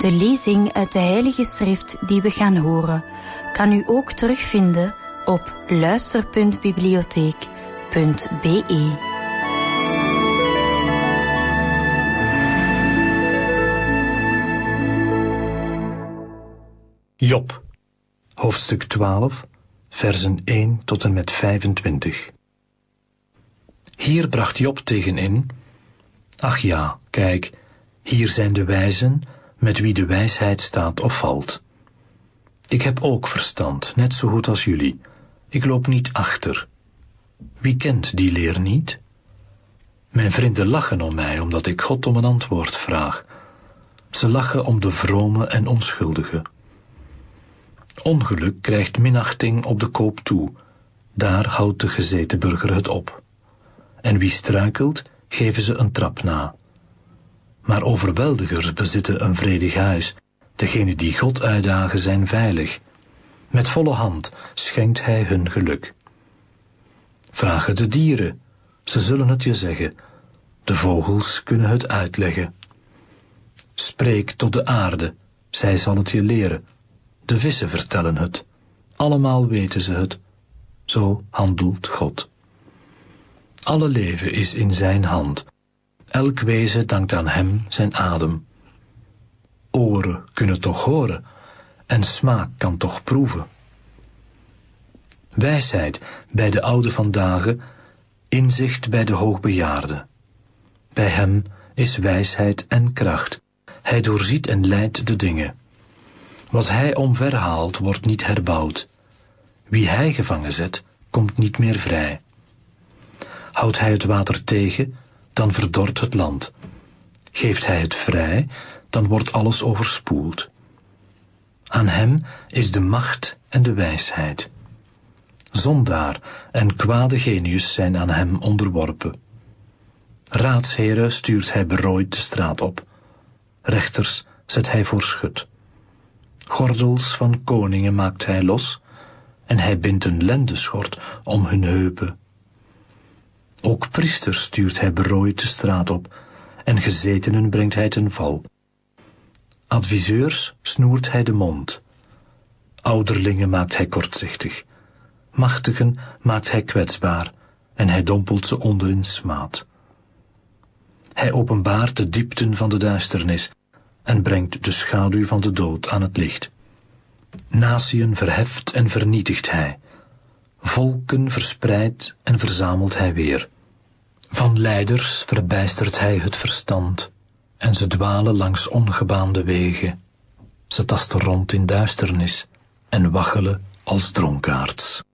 De lezing uit de Heilige Schrift die we gaan horen, kan u ook terugvinden op luister.bibliotheek.be. Job, hoofdstuk 12, versen 1 tot en met 25. Hier bracht Job tegenin: ach ja, kijk, hier zijn de wijzen, met wie de wijsheid staat of valt. Ik heb ook verstand, net zo goed als jullie. Ik loop niet achter. Wie kent die leer niet? Mijn vrienden lachen om mij, omdat ik God om een antwoord vraag. Ze lachen om de vrome en onschuldige. Ongeluk krijgt minachting op de koop toe. Daar houdt de gezeten burger het op. En wie struikelt, geven ze een trap na. Maar overweldigers bezitten een vredig huis. Degenen die God uitdagen zijn veilig. Met volle hand schenkt hij hun geluk. Vraag het de dieren, ze zullen het je zeggen. De vogels kunnen het uitleggen. Spreek tot de aarde, zij zal het je leren. De vissen vertellen het, allemaal weten ze het. Zo handelt God. Alle leven is in zijn hand. Elk wezen dankt aan hem zijn adem. Oren kunnen toch horen, en smaak kan toch proeven. Wijsheid bij de oude vandaag, inzicht bij de hoogbejaarde. Bij hem is wijsheid en kracht. Hij doorziet en leidt de dingen. Wat hij omverhaalt, wordt niet herbouwd. Wie hij gevangen zet, komt niet meer vrij. Houdt hij het water tegen, dan verdort het land. Geeft hij het vrij, dan wordt alles overspoeld. Aan hem is de macht en de wijsheid. Zondaar en kwade genius zijn aan hem onderworpen. Raadsheren stuurt hij berooid de straat op. Rechters zet hij voor schut. Gordels van koningen maakt hij los, en hij bindt een lendeschort om hun heupen. Ook priesters stuurt hij berooid de straat op, en gezetenen brengt hij ten val. Adviseurs snoert hij de mond. Ouderlingen maakt hij kortzichtig. Machtigen maakt hij kwetsbaar, en hij dompelt ze onder in smaad. Hij openbaart de diepten van de duisternis, en brengt de schaduw van de dood aan het licht. Natiën verheft en vernietigt hij. Volken verspreidt en verzamelt hij weer. Van leiders verbijstert hij het verstand, en ze dwalen langs ongebaande wegen. Ze tasten rond in duisternis en waggelen als dronkaards.